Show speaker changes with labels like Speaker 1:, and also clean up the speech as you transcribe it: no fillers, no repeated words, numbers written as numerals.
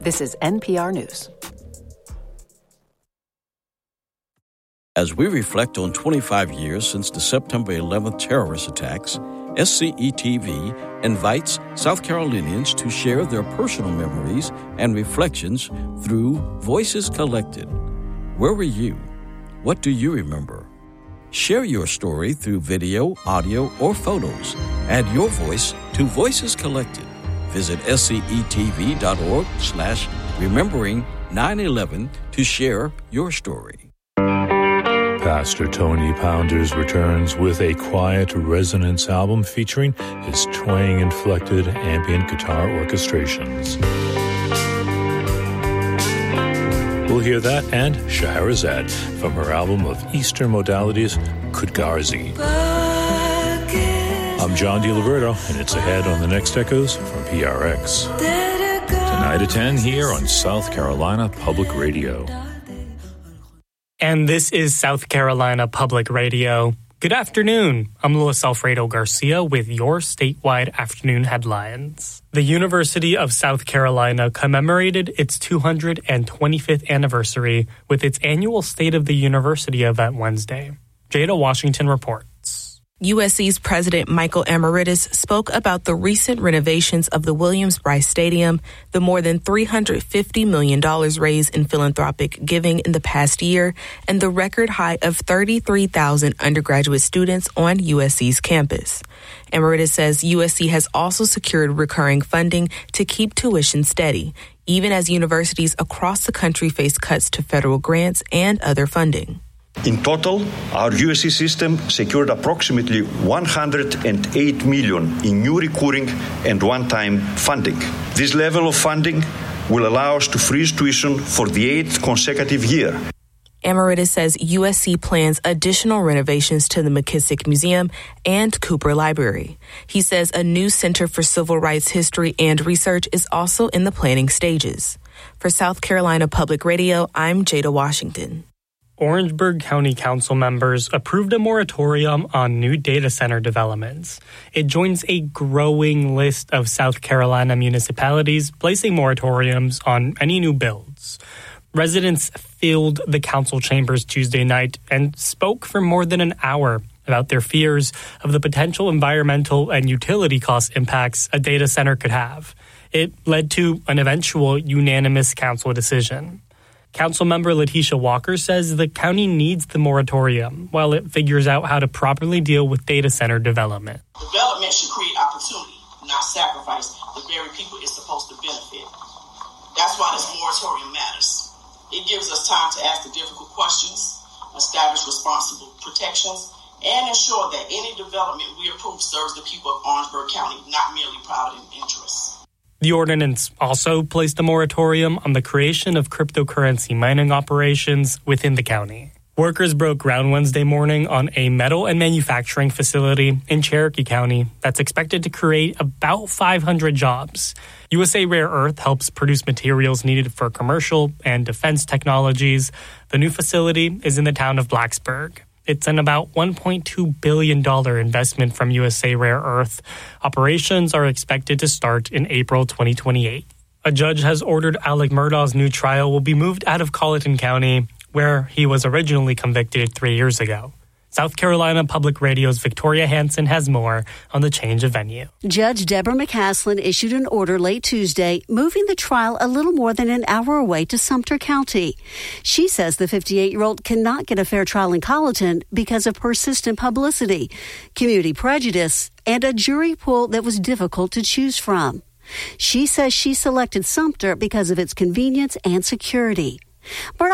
Speaker 1: This is NPR News.
Speaker 2: As we reflect on 25 years since the September 11th terrorist attacks, SCETV invites South Carolinians to share their personal memories and reflections through Voices Collected. Where were you? What do you remember? Share your story through video, audio, or photos. Add your voice to Voices Collected. Visit scetv.org/remembering 9/11 to share your story.
Speaker 3: Pastor Tony Pounders returns with a quiet resonance album featuring his twang-inflected ambient guitar orchestrations. We'll hear that and Scheherazade from her album of Eastern modalities, Kudgarzi. I'm John DiLiberto, and it's ahead on the next Echoes from PRX. Tonight at 10 here on South Carolina Public Radio.
Speaker 4: And this is South Carolina Public Radio. Good afternoon. I'm Luis Alfredo Garcia with your statewide afternoon headlines. The University of South Carolina commemorated its 225th anniversary with its annual State of the University event Wednesday. Jada Washington reports.
Speaker 5: USC's President Michael Emeritus spoke about the recent renovations of the Williams-Brice Stadium, the more than $350 million raised in philanthropic giving in the past year, and the record high of 33,000 undergraduate students on USC's campus. Emeritus says USC has also secured recurring funding to keep tuition steady, even as universities across the country face cuts to federal grants and other funding.
Speaker 6: In total, our USC system secured approximately $108 million in new recurring and one-time funding. This level of funding will allow us to freeze tuition for the 8th consecutive year.
Speaker 5: Emeritus says USC plans additional renovations to the McKissick Museum and Cooper Library. He says a new Center for Civil Rights History and Research is also in the planning stages. For South Carolina Public Radio, I'm Jada Washington.
Speaker 4: Orangeburg County Council members approved a moratorium on new data center developments. It joins a growing list of South Carolina municipalities placing moratoriums on any new builds. Residents filled the council chambers Tuesday night and spoke for more than an hour about their fears of the potential environmental and utility cost impacts a data center could have. It led to an eventual unanimous council decision. Councilmember Letitia Walker says the county needs the moratorium while it figures out how to properly deal with data center development.
Speaker 7: Development should create opportunity, not sacrifice the very people it's supposed to benefit. That's why this moratorium matters. It gives us time to ask the difficult questions, establish responsible protections, and ensure that any development we approve serves the people of Orangeburg County, not merely private interests.
Speaker 4: The ordinance also placed a moratorium on the creation of cryptocurrency mining operations within the county. Workers broke ground Wednesday morning on a metal and manufacturing facility in Cherokee County that's expected to create about 500 jobs. USA Rare Earth helps produce materials needed for commercial and defense technologies. The new facility is in the town of Blacksburg. It's an about $1.2 billion investment from USA Rare Earth. Operations are expected to start in April 2028. A judge has ordered Alec Murdaugh's new trial will be moved out of Colleton County, where he was originally convicted 3 years ago. South Carolina Public Radio's Victoria Hansen has more on the change of venue.
Speaker 8: Judge Deborah McCaslin issued an order late Tuesday, moving the trial a little more than an hour away to Sumter County. She says the 58-year-old cannot get a fair trial in Colleton because of persistent publicity, community prejudice, and a jury pool that was difficult to choose from. She says she selected Sumter because of its convenience and security.